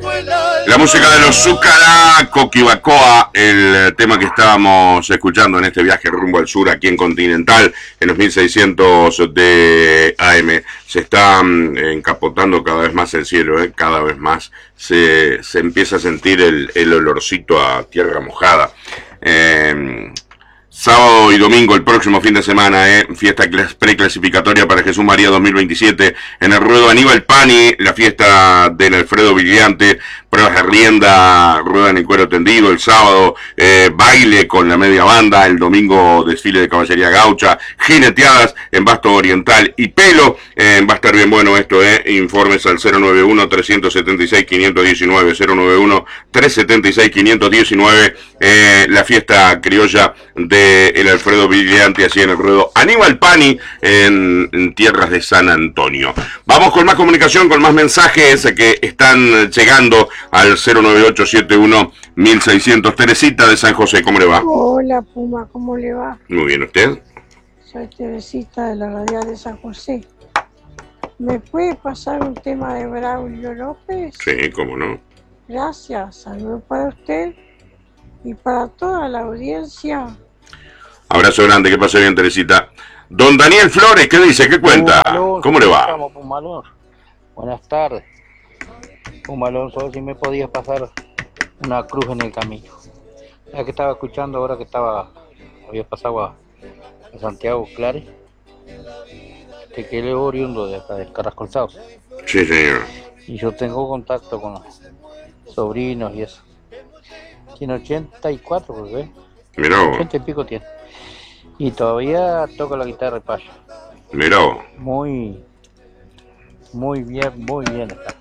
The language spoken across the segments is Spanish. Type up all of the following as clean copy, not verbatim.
La música de los Zúcara, Coquibacoa, el tema que estábamos escuchando en este viaje rumbo al sur aquí en Continental, en los 1600 de AM. Se está encapotando cada vez más el cielo, cada vez más se empieza a sentir el olorcito a tierra mojada. Sábado y domingo, el próximo fin de semana, fiesta preclasificatoria para Jesús María 2027, en el ruedo Aníbal Pani, la fiesta del Alfredo Brillante, pruebas de rienda, rueda en el cuero tendido, el sábado baile con la media banda, el domingo desfile de caballería gaucha, jineteadas en Basto Oriental y Pelo. Va a estar bien bueno esto, informes al 091-376-519, 091-376-519, la fiesta criolla de el Alfredo Brillante, así en el ruedo Aníbal Pani, en tierras de San Antonio. Vamos con más comunicación, con más mensajes que están llegando al 09871-1600. Teresita de San José, ¿cómo le va? Hola Puma, ¿cómo le va? Muy bien, ¿usted? Soy Teresita de la Radial de San José. ¿Me puede pasar un tema de Braulio López? Sí, cómo no. Gracias, saludos para usted y para toda la audiencia. Abrazo grande, que pase bien, Teresita. Don Daniel Flores, ¿qué dice? ¿Qué cuenta? Pumalón, ¿Cómo le va? Estamos, Pumalón. Buenas tardes. Pumalón, solo si me podías pasar una cruz en el camino. Ya que estaba escuchando ahora que había pasado a Santiago Clare, que él es oriundo de acá del Carrascolzado. Sí, señor. Y yo tengo contacto con los sobrinos y eso. Tiene 84, pues, ¿ves? Mirá vos. 80 y pico tiene. Y todavía toca la guitarra de payo. Mirá vos. Muy bien está.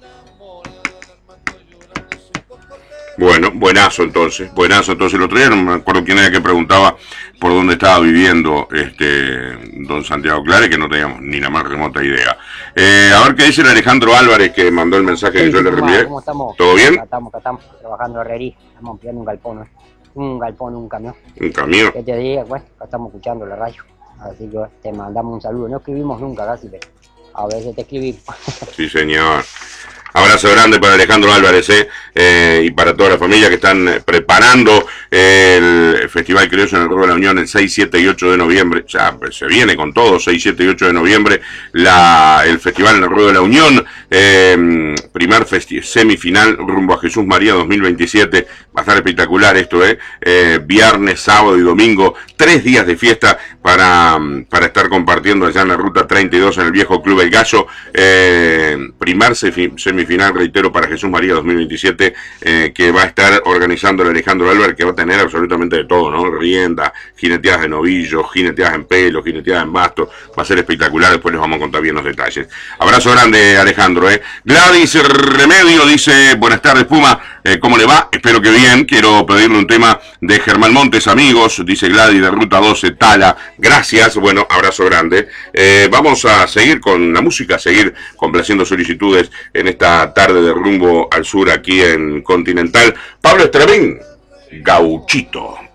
Bueno, buenazo entonces. El otro día no me acuerdo quién era que preguntaba por dónde estaba viviendo don Santiago Clare, que no teníamos ni la más remota idea. A ver qué dice el Alejandro Álvarez, que mandó el mensaje que yo le reenvié. ¿Cómo estamos? ¿Todo bien? Estamos trabajando en herrería, estamos ampliando un galpón, un camión. ¿Un camión? ¿Qué te diga, pues? Estamos escuchando la radio, así que te mandamos un saludo. No escribimos nunca casi, pero a veces te escribimos. Sí, señor. Abrazo grande para Alejandro Álvarez y para toda la familia que están preparando el Festival Criollo en el Ruedo de la Unión el 6, 7 y 8 de noviembre. Ya pues, se viene con todo, 6, 7 y 8 de noviembre el Festival en el Ruedo de la Unión, primer semifinal rumbo a Jesús María 2027. Va a estar espectacular esto, viernes, sábado y domingo, 3 días de fiesta para estar compartiendo allá en la Ruta 32 en el viejo Club El Gallo. Primer semifinal, reitero, para Jesús María 2027, que va a estar organizando el Alejandro Álvarez, que va a tener absolutamente de todo, ¿no? Rienda, jineteadas de novillo, jineteadas en pelo, jineteadas en basto. Va a ser espectacular, después les vamos a contar bien los detalles. Abrazo grande, Alejandro, Gladys Remedio dice, buenas tardes, Puma, ¿cómo le va? Espero que bien. Quiero pedirle un tema de Germán Montes, amigos, dice Gladys, de Ruta 12, Tala. Gracias, bueno, abrazo grande. Vamos a seguir con la música, seguir complaciendo solicitudes en esta tarde de rumbo al sur aquí en Continental. Pablo Estrabín, Gauchito.